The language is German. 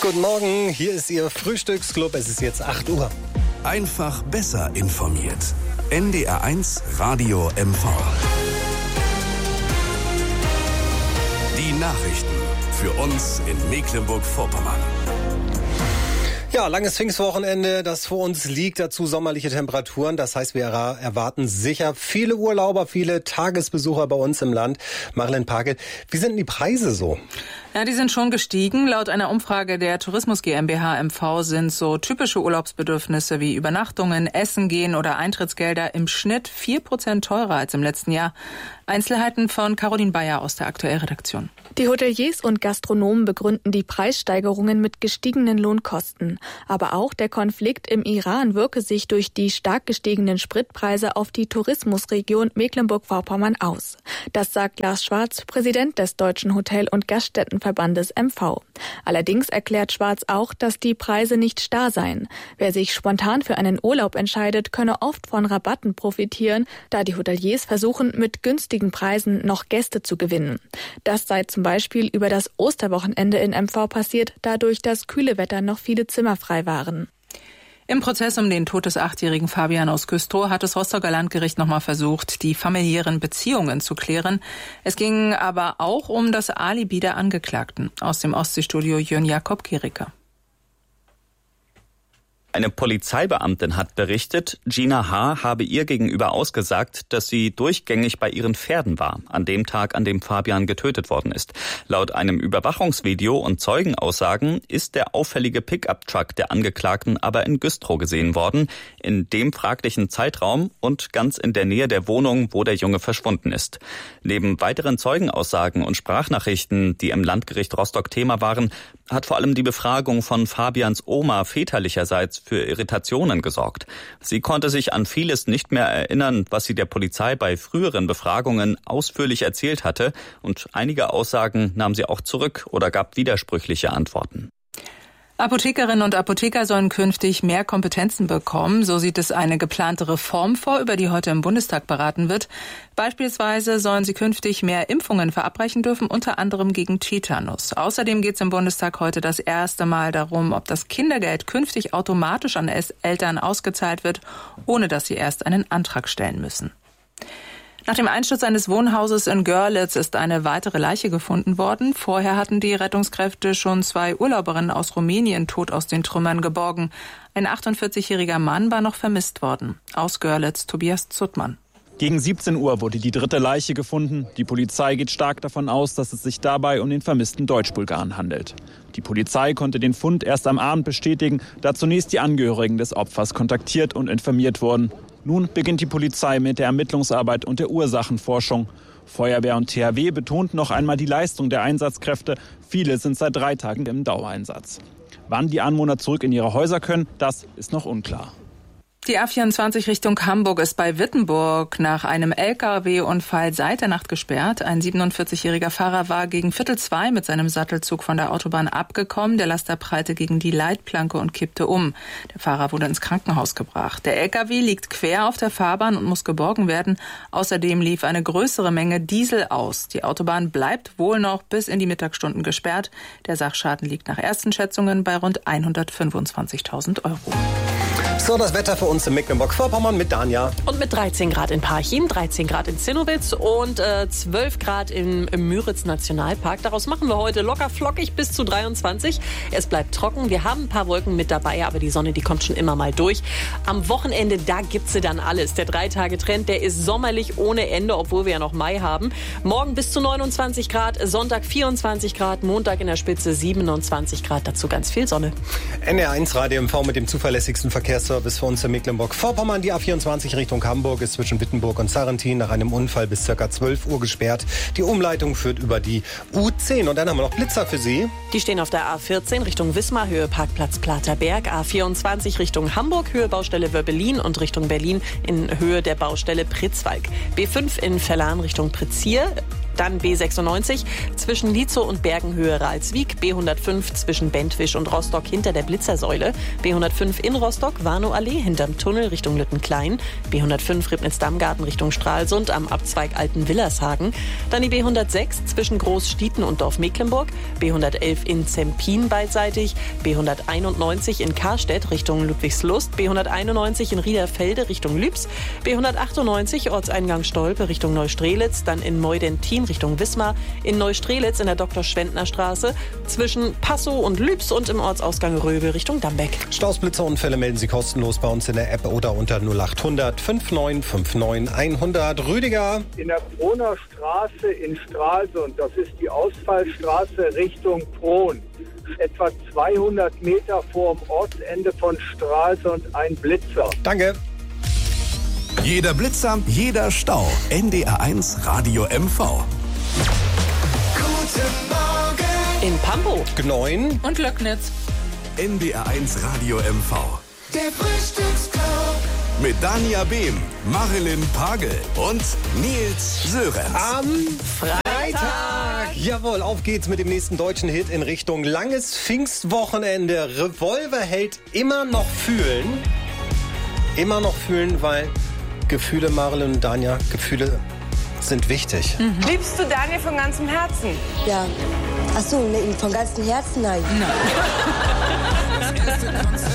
Guten Morgen, hier ist Ihr Frühstücksclub. Es ist jetzt 8 Uhr. Einfach besser informiert. NDR1 Radio MV. Die Nachrichten für uns in Mecklenburg-Vorpommern. Ja, langes Pfingstwochenende, das vor uns liegt, dazu sommerliche Temperaturen. Das heißt, wir erwarten sicher viele Urlauber, viele Tagesbesucher bei uns im Land. Marlene Parkett, wie sind denn die Preise so? Ja, die sind schon gestiegen. Laut einer Umfrage der Tourismus GmbH MV sind so typische Urlaubsbedürfnisse wie Übernachtungen, Essen gehen oder Eintrittsgelder im Schnitt 4% teurer als im letzten Jahr. Einzelheiten von Caroline Bayer aus der Aktuellredaktion. Die Hoteliers und Gastronomen begründen die Preissteigerungen mit gestiegenen Lohnkosten. Aber auch der Konflikt im Iran wirke sich durch die stark gestiegenen Spritpreise auf die Tourismusregion Mecklenburg-Vorpommern aus. Das sagt Lars Schwarz, Präsident des Deutschen Hotel- und Gaststättenverbandes MV. Allerdings erklärt Schwarz auch, dass die Preise nicht starr seien. Wer sich spontan für einen Urlaub entscheidet, könne oft von Rabatten profitieren, da die Hoteliers versuchen, mit günstigen Preisen noch Gäste zu gewinnen. Das sei zum Beispiel über das Osterwochenende in MV passiert, da durch das kühle Wetter noch viele Zimmer frei waren. Im Prozess um den Tod des 8-jährigen Fabian aus Güstrow hat das Rostocker Landgericht nochmal versucht, die familiären Beziehungen zu klären. Es ging aber auch um das Alibi der Angeklagten. Aus dem Ostseestudio Jörn Jakob Kiericke. Eine Polizeibeamtin hat berichtet, Gina H. habe ihr gegenüber ausgesagt, dass sie durchgängig bei ihren Pferden war, an dem Tag, an dem Fabian getötet worden ist. Laut einem Überwachungsvideo und Zeugenaussagen ist der auffällige Pickup-Truck der Angeklagten aber in Güstrow gesehen worden, in dem fraglichen Zeitraum und ganz in der Nähe der Wohnung, wo der Junge verschwunden ist. Neben weiteren Zeugenaussagen und Sprachnachrichten, die im Landgericht Rostock Thema waren, hat vor allem die Befragung von Fabians Oma väterlicherseits für Irritationen gesorgt. Sie konnte sich an vieles nicht mehr erinnern, was sie der Polizei bei früheren Befragungen ausführlich erzählt hatte, und einige Aussagen nahm sie auch zurück oder gab widersprüchliche Antworten. Apothekerinnen und Apotheker sollen künftig mehr Kompetenzen bekommen. So sieht es eine geplante Reform vor, über die heute im Bundestag beraten wird. Beispielsweise sollen sie künftig mehr Impfungen verabreichen dürfen, unter anderem gegen Tetanus. Außerdem geht es im Bundestag heute das erste Mal darum, ob das Kindergeld künftig automatisch an Eltern ausgezahlt wird, ohne dass sie erst einen Antrag stellen müssen. Nach dem Einsturz eines Wohnhauses in Görlitz ist eine weitere Leiche gefunden worden. Vorher hatten die Rettungskräfte schon 2 Urlauberinnen aus Rumänien tot aus den Trümmern geborgen. Ein 48-jähriger Mann war noch vermisst worden. Aus Görlitz, Tobias Zuttmann. Gegen 17 Uhr wurde die 3. Leiche gefunden. Die Polizei geht stark davon aus, dass es sich dabei um den vermissten Deutsch-Bulgaren handelt. Die Polizei konnte den Fund erst am Abend bestätigen, da zunächst die Angehörigen des Opfers kontaktiert und informiert wurden. Nun beginnt die Polizei mit der Ermittlungsarbeit und der Ursachenforschung. Feuerwehr und THW betonten noch einmal die Leistung der Einsatzkräfte. Viele sind seit 3 Tagen im Dauereinsatz. Wann die Anwohner zurück in ihre Häuser können, das ist noch unklar. Die A24 Richtung Hamburg ist bei Wittenburg nach einem LKW-Unfall seit der Nacht gesperrt. Ein 47-jähriger Fahrer war gegen 1:45 mit seinem Sattelzug von der Autobahn abgekommen. Der Laster prallte gegen die Leitplanke und kippte um. Der Fahrer wurde ins Krankenhaus gebracht. Der LKW liegt quer auf der Fahrbahn und muss geborgen werden. Außerdem lief eine größere Menge Diesel aus. Die Autobahn bleibt wohl noch bis in die Mittagsstunden gesperrt. Der Sachschaden liegt nach ersten Schätzungen bei rund 125.000 €. So, das Wetter für uns in Mecklenburg-Vorpommern mit Danja. Und mit 13 Grad in Parchim, 13 Grad in Zinnowitz und 12 Grad im Müritz-Nationalpark. Daraus machen wir heute locker flockig bis zu 23. Es bleibt trocken. Wir haben ein paar Wolken mit dabei, aber die Sonne, die kommt schon immer mal durch. Am Wochenende, da gibt's dann alles. Der 3-Tage-Trend, der ist sommerlich ohne Ende, obwohl wir ja noch Mai haben. Morgen bis zu 29 Grad, Sonntag 24 Grad, Montag in der Spitze 27 Grad. Dazu ganz viel Sonne. NDR1 Radio MV mit dem zuverlässigsten Verkehrsservice für uns in Mecklenburg-Vorpommern. Die A24 Richtung Hamburg ist zwischen Wittenburg und Sarrentin nach einem Unfall bis ca. 12 Uhr gesperrt. Die Umleitung führt über die U10. Und dann haben wir noch Blitzer für Sie. Die stehen auf der A14 Richtung Wismar, Höhe Parkplatz Platerberg. A24 Richtung Hamburg, Höhe Baustelle Wörbelin und Richtung Berlin in Höhe der Baustelle Pritzwalk. B5 in Verlan Richtung Prizier. Dann B96 zwischen Lietzow und Bergenhöhe-Ralswiek, B105 zwischen Bentwisch und Rostock hinter der Blitzersäule, B105 in Rostock, Warnow-Allee hinterm Tunnel Richtung Lüttenklein, B105 Ribnitz-Dammgarten Richtung Stralsund am Abzweig Alten-Willershagen, dann die B106 zwischen Großstieten und Dorf Mecklenburg, B111 in Zempin beidseitig, B191 in Karstedt Richtung Ludwigslust, B191 in Riederfelde Richtung Lübs, B198 Ortseingang Stolpe Richtung Neustrelitz, dann in Meudentin Richtung Wismar, in Neustrelitz in der Dr.-Schwendner-Straße, zwischen Passow und Lübs und im Ortsausgang Röbe Richtung Dambeck. Staus, Blitzerunfälle melden Sie kostenlos bei uns in der App oder unter 0800 5959 100. Rüdiger. In der Proner Straße in Stralsund, das ist die Ausfallstraße Richtung Pron, etwa 200 Meter vor dem Ortsende von Stralsund ein Blitzer. Danke. Jeder Blitzer, jeder Stau. NDR1 Radio MV. Guten Morgen. In Pampo. Gneuen. Und Löcknitz. NDR1 Radio MV. Der Frühstücksclub. Mit Dania Behm, Marilyn Pagel und Nils Sörenz. Am Freitag. Jawohl, auf geht's mit dem nächsten deutschen Hit in Richtung langes Pfingstwochenende. Revolver hält immer noch fühlen. Immer noch fühlen, weil Gefühle, Marilyn und Dania, Gefühle sind wichtig. Liebst du Daniel von ganzem Herzen? Ja. Ach so, von ganzem Herzen, nein.